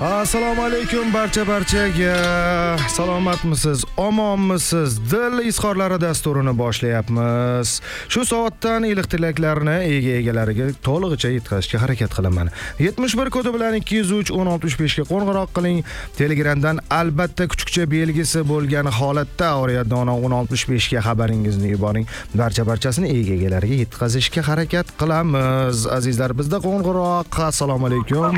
Assalomu alaykum barchaga. Salomatmisiz? Omonmisiz? Dil izhorlari dasturini boshlayapmiz. Shu soatdan iliq tilaklarni egalariga to'lig'icha yetkazishga harakat qilaman. 71 kodi bilan 203 1065 ga qo'ng'iroq qiling. Telegramdan albatta kuchukcha belgisi bo'lgan holatda Oriyadona 1065 ga xabaringizni yuboring. Barchasini egalariga yetkazishga harakat qilamiz. Azizlar, bizda qo'ng'iroq. Assalomu alaykum.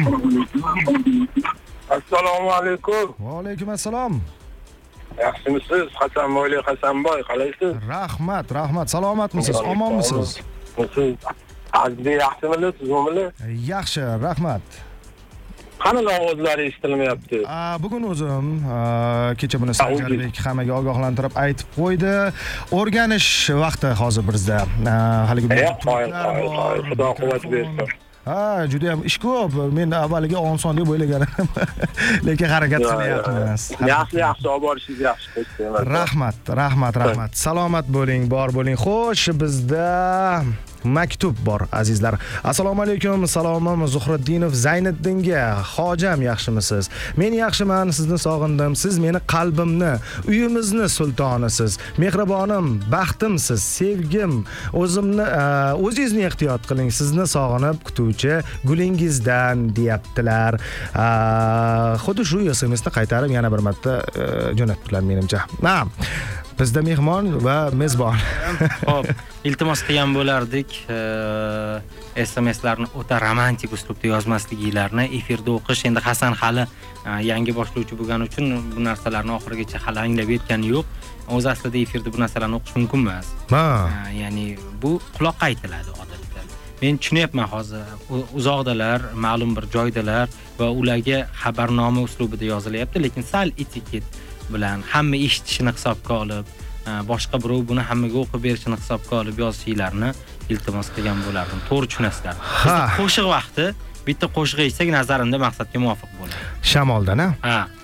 Assalomu alaykum. Va alaykum assalom. Yaxshimisiz? Hasanboy, qalaysiz? Rahmat. Salomatmisiz? Omonmisiz? Aziz yaxshimisiz, sizmi? Yaxshi, rahmat. Qani ovozlari eshitilmayapti? Bugun o'zim kecha buni Sanjarbek hammaga ogohlantirib aytib qo'ydi. O'rganish vaqti hozir bizda. Haligi Xudo quvvat bersin. Juda ham ish ko'p. Men avvaliga oson deb o'ylagandim. Lekin harakat qilyapmiz. Yaxshi olib borishingiz yaxshi. Rahmat. Salomat bo'ling, bor bo'ling. Xo'sh, bizda maktub bor, azizlar. Assalomu alaykum. Salomim Zuhriddinov Zayniddinga. Hojam, yaxshimisiz? Men yaxshiman, sizni sog'indim. Siz meni qalbimni, uyimizni sultonisiz. Mehribonim, baxtimsiz, sevgim. O'zingizni ehtiyot qiling. Sizni sog'inib kutuvchi gulingizdan deyaptilar. Xuddi shu SMSni qaytarib yana bir marta jo'natdilar menimcha. Bizda mehmon va mezbon. Xo'p, iltimos qilgan bo'lardik. SMSlarni o'ta romantik uslubda yozmasliklarini efirda o'qish. Endi Hasan hali yangi boshlovchi bo'lgani uchun bu narsalarni oxirigacha hali anglab yetgani yo'q. O'z aslida efirda bu narsalarni o'qish mumkin emas. Ya'ni bu quloqqa aytiladi odatda. Men tushunyapman hozir. Uzoqdalar, ma'lum bir joydalar va ularga xabarnoma uslubida yozilyapti, lekin sal etiket bilan hamma eshitishini hisobga olib, boshqa birov buni hammaga o'qib berishini hisobga olib yozishinglarni iltimos qilgan bo'lardim. To'g'ri tushunasizlar. Qo'shiq vaqti bitta qo'shiq eshitsak nazarimda maqsadga muvofiq bo'ladi. Shamoldan, ha.